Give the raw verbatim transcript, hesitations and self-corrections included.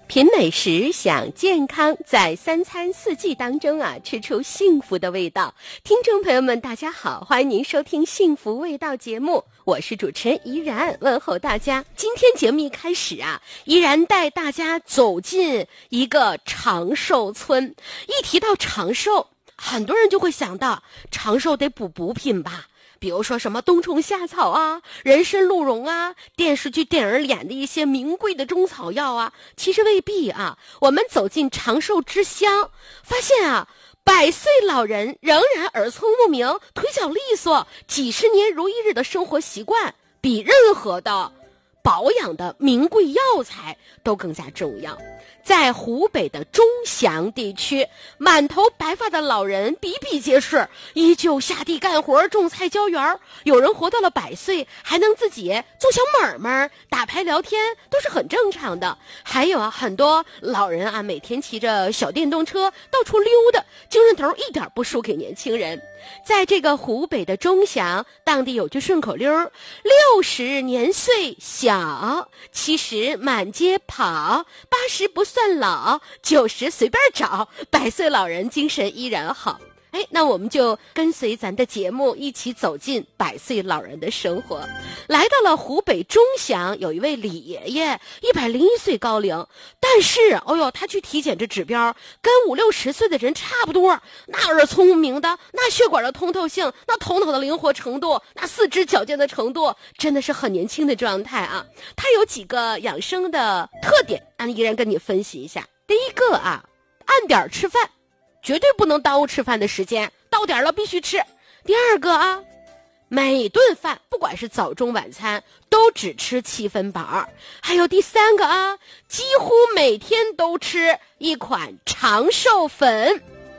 品美食，享健康，在三餐四季当中啊，吃出幸福的味道。听众朋友们，大家好，欢迎您收听《幸福味道》节目，我是主持人怡然，问候大家。今天节目一开始啊，怡然带大家走进一个长寿村。一提到长寿，很多人就会想到长寿得补补品吧。比如说什么冬虫夏草啊、人参鹿茸啊，电视剧电影演的一些名贵的中草药啊，其实未必啊。我们走进长寿之乡，发现啊，百岁老人仍然耳聪目明、腿脚利索，几十年如一日的生活习惯，比任何的保养的名贵药材都更加重要。在湖北的钟祥地区，满头白发的老人比比皆是，依旧下地干活、种菜、浇园。有人活到了百岁，还能自己做小买卖、打牌聊天，都是很正常的。还有啊，很多老人啊，每天骑着小电动车到处溜达，精神头一点不输给年轻人。在这个湖北的钟祥，当地有句顺口溜：六十年岁小，七十满街跑，八十不算老，九十随便找，百岁老人精神依然好。哎，那我们就跟随咱的节目一起走进百岁老人的生活。来到了湖北钟祥，有一位李爷爷，一百零一岁高龄，但是，哦呦，他去体检这指标跟五六十岁的人差不多，那耳聪目明的，那血管的通透性，那头脑的灵活程度，那四肢矫健的程度，真的是很年轻的状态啊。他有几个养生的特点，安依然跟你分析一下。第一个啊，按点吃饭。绝对不能耽误吃饭的时间，到点了必须吃。第二个啊，每顿饭不管是早中晚餐都只吃七分饱。还有第三个啊，几乎每天都吃一款长寿粉。